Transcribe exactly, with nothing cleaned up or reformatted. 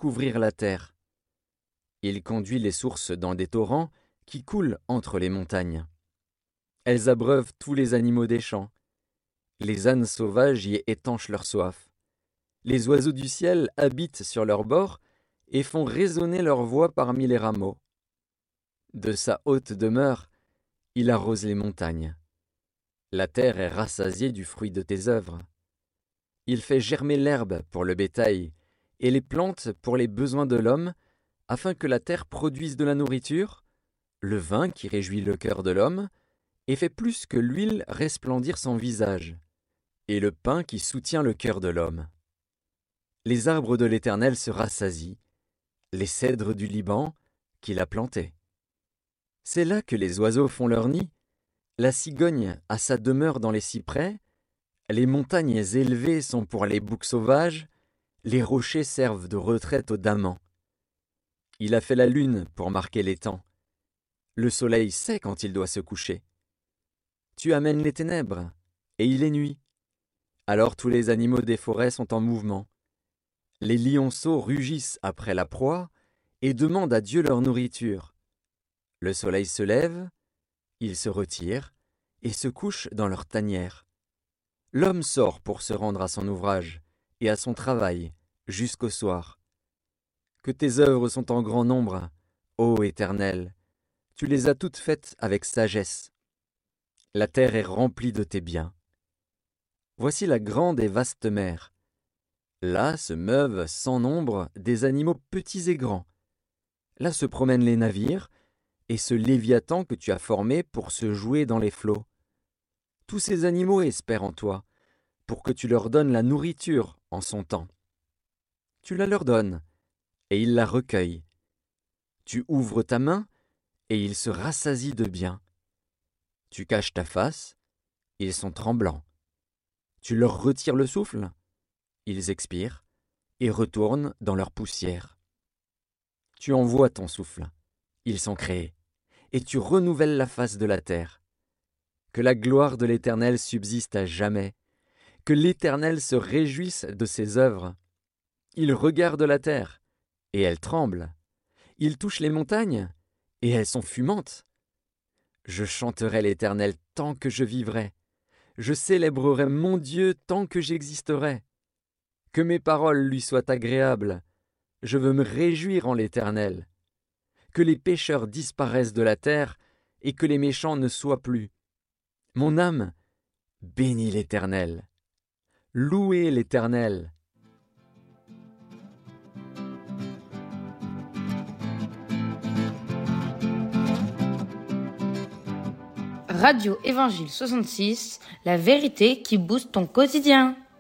couvrir la terre. Il conduit les sources dans des torrents qui coulent entre les montagnes. Elles abreuvent tous les animaux des champs. Les ânes sauvages y étanchent leur soif. Les oiseaux du ciel habitent sur leurs bords et font résonner leur voix parmi les rameaux. De sa haute demeure, il arrose les montagnes. La terre est rassasiée du fruit de tes œuvres. Il fait germer l'herbe pour le bétail et les plantes pour les besoins de l'homme, afin que la terre produise de la nourriture, le vin qui réjouit le cœur de l'homme, et fait plus que l'huile resplendir son visage, et le pain qui soutient le cœur de l'homme. Les arbres de l'Éternel se rassasient, les cèdres du Liban qu'il a plantés. C'est là que les oiseaux font leur nid, la cigogne a sa demeure dans les cyprès, les montagnes élevées sont pour les boucs sauvages, les rochers servent de retraite aux damans. Il a fait la lune pour marquer les temps. Le soleil sait quand il doit se coucher. Tu amènes les ténèbres, et il est nuit. Alors tous les animaux des forêts sont en mouvement. Les lionceaux rugissent après la proie et demandent à Dieu leur nourriture. Le soleil se lève, ils se retirent et se couchent dans leur tanière. L'homme sort pour se rendre à son ouvrage et à son travail jusqu'au soir. Que tes œuvres sont en grand nombre, ô Éternel, tu les as toutes faites avec sagesse. La terre est remplie de tes biens. Voici la grande et vaste mer. Là se meuvent sans nombre des animaux petits et grands. Là se promènent les navires, et ce Léviathan que tu as formé pour se jouer dans les flots. Tous ces animaux espèrent en toi, pour que tu leur donnes la nourriture en son temps. Tu la leur donnes, et ils la recueillent. Tu ouvres ta main, et ils se rassasient de bien. Tu caches ta face, ils sont tremblants. Tu leur retires le souffle, ils expirent, et retournent dans leur poussière. Tu envoies ton souffle, ils sont créés, et tu renouvelles la face de la terre. Que la gloire de l'Éternel subsiste à jamais, que l'Éternel se réjouisse de ses œuvres. Il regarde la terre, et elle tremble. Il touche les montagnes, et elles sont fumantes. Je chanterai l'Éternel tant que je vivrai. Je célébrerai mon Dieu tant que j'existerai. Que mes paroles lui soient agréables. Je veux me réjouir en l'Éternel. Que les pécheurs disparaissent de la terre et que les méchants ne soient plus. Mon âme, bénis l'Éternel. Louez l'Éternel. Radio Évangile soixante-six, la vérité qui booste ton quotidien.